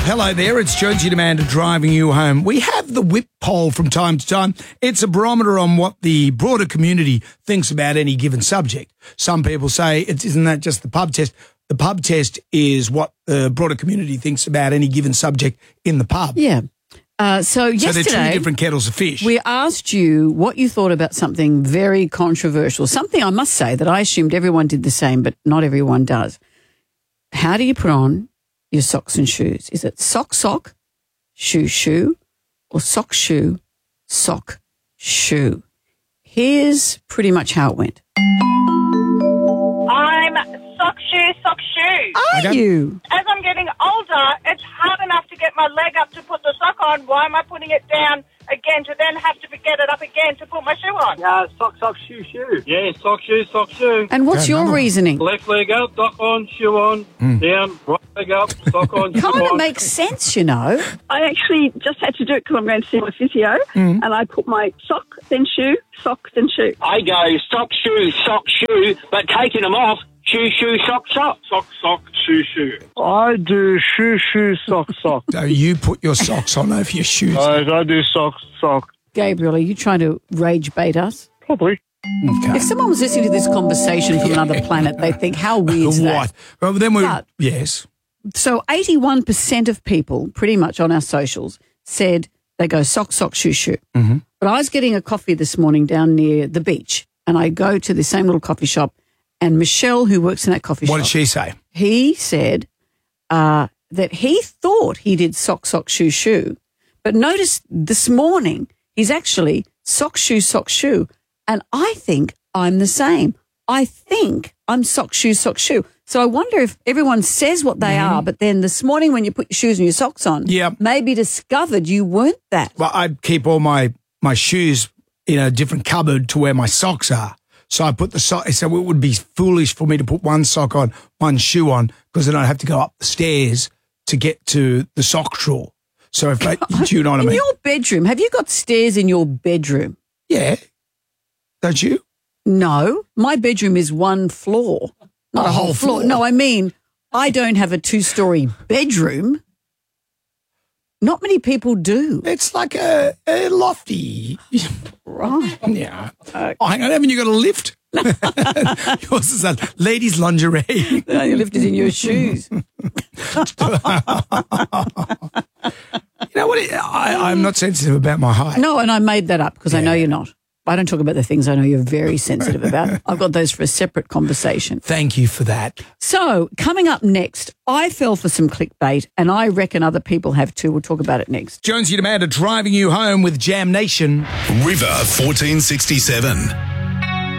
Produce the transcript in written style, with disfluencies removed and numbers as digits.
Hello there, it's Jonesy Amanda driving you home. We have the whip poll from time to time. It's a barometer on what the broader community thinks about any given subject. Some people say, isn't that just the pub test? The pub test is what the broader community thinks about any given subject in the pub. Yeah. So yesterday, they're two different kettles of fish. We asked you what you thought about something very controversial, something I must say that I assumed everyone did the same, but not everyone does. How do you put on your socks and shoes? Is it sock, shoe, or sock, shoe? Here's pretty much how it went. I'm sock, shoe. Are you? As I'm getting older, it's hard enough to get my leg up to put the sock on. Why am I putting it down again to then have to get it up again to put my shoe on? Yeah, sock, shoe. Yeah, sock, shoe. And what's your reasoning? Left leg up, sock on, shoe on, down, right leg up, sock on, shoe on. Kind of makes sense, you know. I actually just had to do it because I'm going to see my physio, and I put my sock, then shoe, sock, then shoe. I go sock, shoe, but taking them off, shoe, sock. Sock, shoe. I do shoe, sock. So you put your socks on over your shoes. I do sock. Gabriel, are you trying to rage bait us? Probably. Okay. If someone was listening to this conversation from another planet, they'd think, how weird is that? What? Well, then yes. So 81% of people pretty much on our socials said they go sock, shoe. Mm-hmm. But I was getting a coffee this morning down near the beach, and I go to the same little coffee shop, and Michelle, who works in that coffee shop. What did she say? He said that he thought he did sock, shoe. But notice this morning he's actually sock, shoe. And I think I'm the same. I think I'm sock, shoe. So I wonder if everyone says what they are, but then this morning when you put your shoes and your socks on, maybe discovered you weren't that. Well, I keep all my shoes in a different cupboard to where my socks are. So I put the sock. So it would be foolish for me to put one sock on, one shoe on, because then I'd have to go up the stairs to get to the sock drawer. So if do you know what I mean? In your bedroom, have you got stairs in your bedroom? Yeah. Don't you? No, my bedroom is one floor, not a whole floor. No, I mean, I don't have a 2-story bedroom. Not many people do. It's like a lofty. Right. Yeah. Oh, hang on, haven't you got a lift? Yours is a ladies' lingerie. No, your lift is in your shoes. You know what? I'm not sensitive about my height. No, and I made that up because I know you're not. I don't talk about the things I know you're very sensitive about. I've got those for a separate conversation. Thank you for that. So coming up next, I fell for some clickbait and I reckon other people have too. We'll talk about it next. Jonesy and Amanda driving you home with Jam Nation. River 1467.